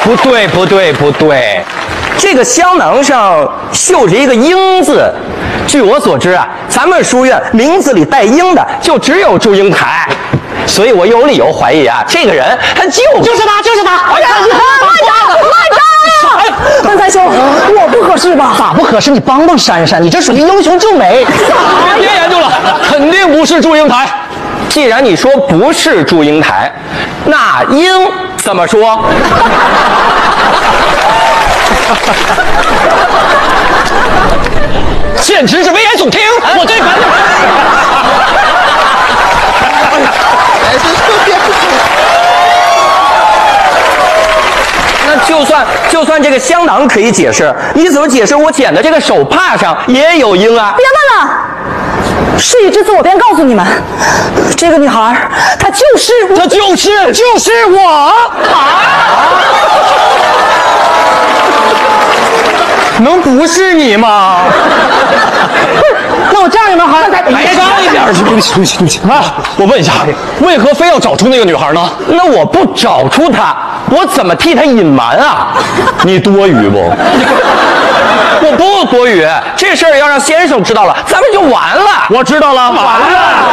不对，这个香囊上绣着一个鹰字。据我所知啊，咱们书院名字里带鹰的就只有祝英台，所以我有理由怀疑啊，这个人他就是他！哎呀， 慢着！文才兄，我不合适吧？ 咋不合适？你帮帮珊珊，你这属于英雄救美。 别研究了，肯定不是祝英台。 既然你说不是祝英台，那鹰怎么说？ 简直是危言耸听！我这反正。 那就算这个香囊可以解释，你怎么解释我捡的这个手帕上也有鹰啊？ 别问了，事已至此，我便告诉你们，这个女孩她就是我能不是你吗？ 那我这样有没有好？ 来上一点去！对不起啊！我问一下，为何非要找出那个女孩呢？ 那我不找出她，我怎么替她隐瞒啊？ 你多余不？ 我不多余，这事儿要让先生知道了，咱们就完了。 我知道了， 完了。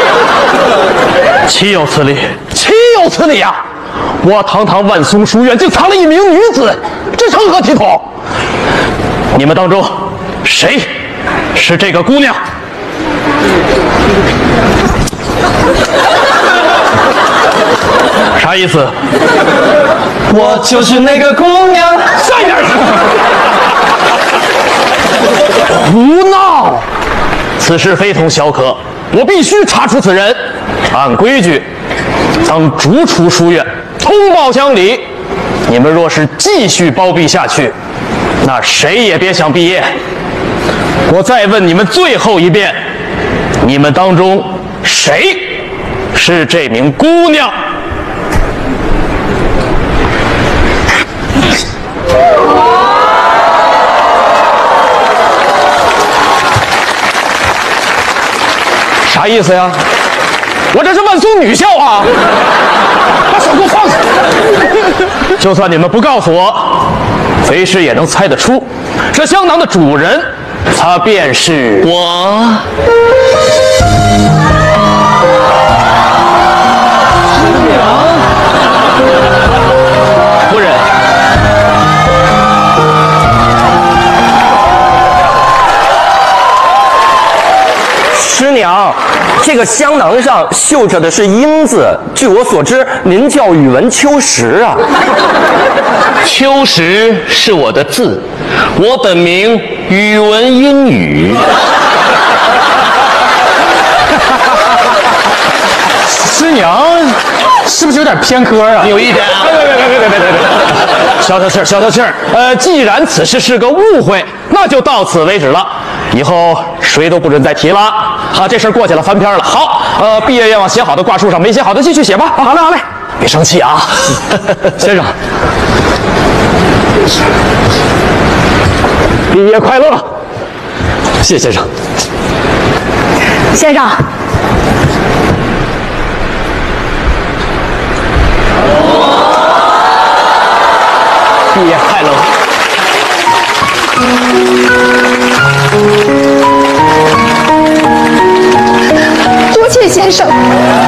岂有此理！岂有此理呀！我堂堂万松书院竟藏了一名女子，这成何体统？你们当中谁是这个姑娘？啥意思？ 我就是那个姑娘。 上一边去！胡闹！此事非同小可，我必须查出此人。按规矩，当逐出书院，通报乡里。你们若是继续包庇下去，那谁也别想毕业。我再问你们最后一遍，你们当中谁是这名姑娘？啥意思呀？我这是万松女校啊！把手给我放下！就算你们不告诉我，为师也能猜得出，这香囊的主人，他便是我。夫人， 师娘，这个香囊上绣着的是鹰字，据我所知，您叫宇文秋实啊。 秋实是我的字，我本名宇文英语。 师娘是不是有点偏科啊？ 有一点啊！别！消气儿！既然此事是个误会，那就到此为止了。以后谁都不准再提了。好，这事儿过去了，翻篇了。好，毕业愿望写好的挂树上，没写好的继续写吧。好嘞，别生气啊，先生。毕业快乐！谢先生。 先生。 毕业快乐！ 多谢先生。